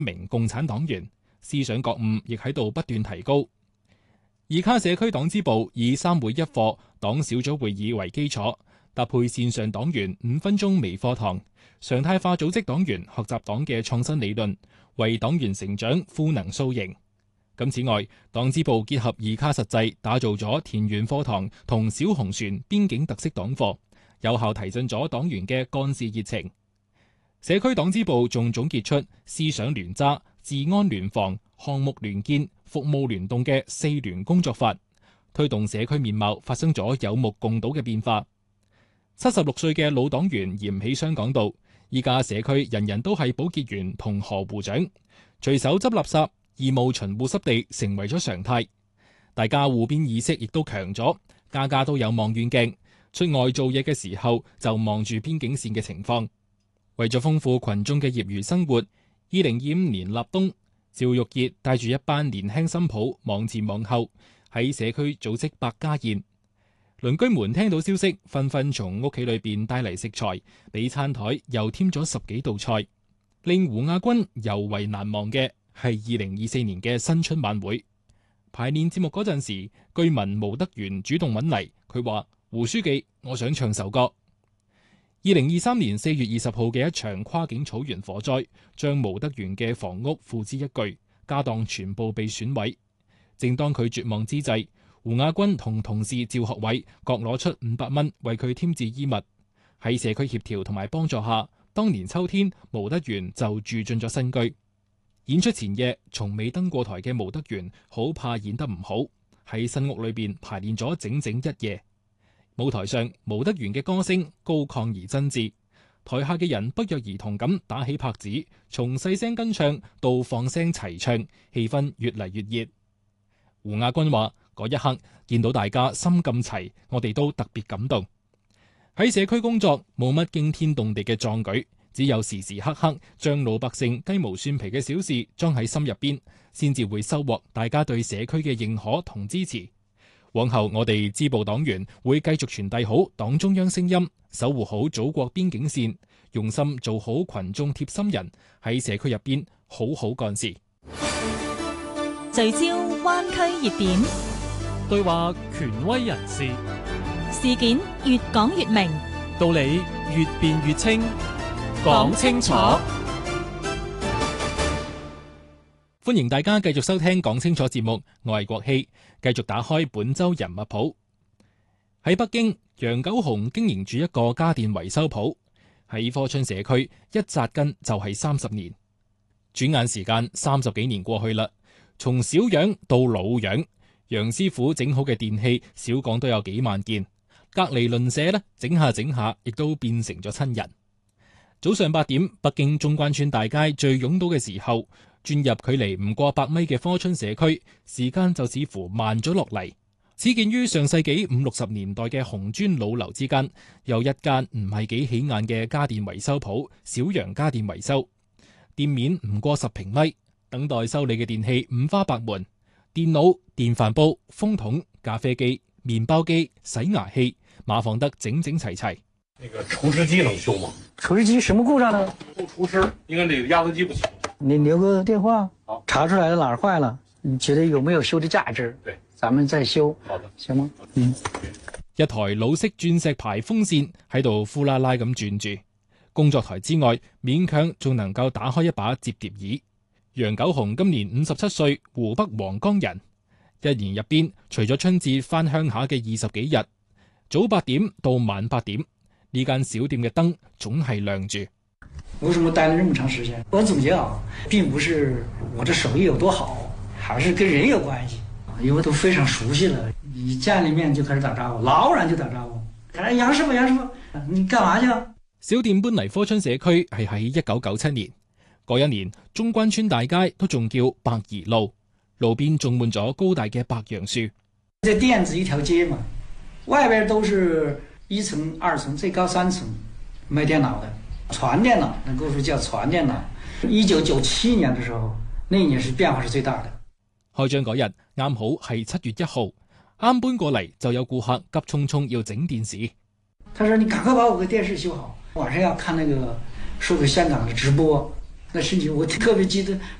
名共產黨員，思想覺悟亦喺度不斷提高。二卡社區黨支部以3會1課黨小組會議為基礎，搭配線上黨員5分鐘微課堂，常態化組織黨員學習黨嘅創新理論，為黨員成長賦能塑形。此外，黨支部結合二卡實際，打造咗田園課堂同小紅船邊境特色黨課，有效提振咗黨員嘅幹事熱情。社區黨支部仲總結出思想聯揸、治安聯防、項目聯建、服務聯動嘅4聯工作法，推動社區面貌發生咗有目共睹嘅變化。76歲嘅老黨員嚴喜雙講道：依家社區人人都係保潔員同河湖長，隨手執垃圾、義務巡護濕地成為咗常態，大家護邊意識亦都強咗，家家都有望遠鏡，出外做嘢嘅時候就望住邊境線嘅情況。為咗豐富群眾嘅業餘生活，2025年立冬，趙玉傑帶住一班年輕新抱忙前忙後喺社區組織百家宴。鄰居們聽到消息，紛紛從屋企裏邊帶嚟食材，俾餐台又添咗10幾道菜。令胡亞軍尤為難忘嘅係2024年嘅新春晚會排練節目嗰陣時，居民毛德元主動揾嚟，佢話：胡書記，我想唱首歌。2023年4月20號嘅一場跨境草原火災，將毛德元嘅房屋付之一炬，家當全部被損毀。正當佢絕望之際，胡亞軍同同事趙學偉各攞出500蚊為佢添置衣物。喺社區協調同埋幫助下，當年秋天毛德元就住進咗新居。演出前夜，從未登過台嘅毛德元好怕演得唔好，喺新屋裏邊排練咗整整1夜。舞台上，毛德元嘅歌聲高亢而真摯，台下嘅人不約而同咁打起拍子，從細聲跟唱到放聲齊唱，氣氛越嚟越熱。胡亞軍話：嗰一刻見到大家心咁齊，我哋都特別感動。喺社區工作冇乜驚天動地嘅壯舉，只有時時刻刻將老百姓雞毛蒜皮嘅小事裝喺心入邊，先至會收穫大家對社區嘅認可同支持。往後我哋支部黨員會繼續傳遞好黨中央聲音，守護好祖國邊境線，用心做好群眾貼心人，喺社區入邊好好幹事。 聚焦灣區熱點， 對話權威人士， 事件越講越明， 道理越辯越清，講清楚。 歡迎大家繼續收聽講清楚節目，我係郭希，繼續打開本周人物譜。喺北京，楊九雄經營住一個家電維修鋪，喺科春社區一扎根就係30年。轉眼時間30幾年過去啦，從小樣到老樣，楊師傅整好嘅電器少講都有幾萬件，隔籬鄰舍呢整下整下亦都變成咗親人。早上8點，北京中關村大街最擁堵嘅時候，轉入距離唔過100米嘅科春社區，時間就似乎慢咗落嚟。始建於上世紀50、60年代嘅紅磚老樓之間，有一間唔係幾起眼嘅家電維修鋪——小楊家電維修。店面唔過10平米，等待修理嘅電器五花八門：電腦、電飯煲、風筒、咖啡機、麵包機、洗牙器，碼放得整整齊齊。 那個除濕機能修嗎？ 除濕機什麼故障呢？ 不除濕，應該這個壓縮機不行。 你留個電話， 好， 查出來了哪兒壞了，你覺得有沒有修的價值？ 對， 咱們再修。 好的， 行嗎？ 一台老式鑽石牌風扇喺度呼啦啦咁轉住，工作台之外勉強仲能夠打開一把摺疊椅。楊九雄今年57歲，湖北黃岡人。一年入邊，除咗春節返鄉下嘅20幾日，早8點到晚8點，呢間小店嘅燈總係亮住。 為什麼待了這麼長時間？我總結啊，並不是我這手藝有多好，還是跟人有關係。因為都非常熟悉了，一見了面就開始打招呼，老遠就打招呼。睇楊師傅，楊師傅，你幹嘛去？ 小店搬嚟科春社區係喺1997年，嗰一年中關村大街都仲叫百宜路，路邊種滿咗高大嘅白楊樹。 這店子一條街嘛，外邊都是1層、2層，最高3層賣電腦的。傳電腦，那個時候叫傳電腦。1997年的時候，那一年是變化是最大的。 開張嗰日啱好係7月1號，啱搬過嚟就有顧客急匆匆要整電視。 他說：你趕快把我個電視修好，晚上要看那個說給香港的直播， 那事情我特别记得，